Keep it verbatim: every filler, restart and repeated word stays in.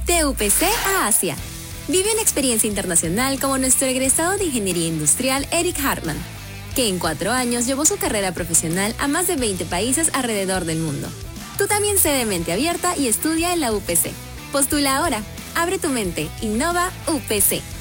De U P C a Asia. Vive una experiencia internacional como nuestro egresado de Ingeniería Industrial Eric Hartman, que en cuatro años llevó su carrera profesional a más de veinte países alrededor del mundo. Tú también sé de mente abierta y estudia en la U P C. Postula ahora. Abre tu mente. Innova U P C.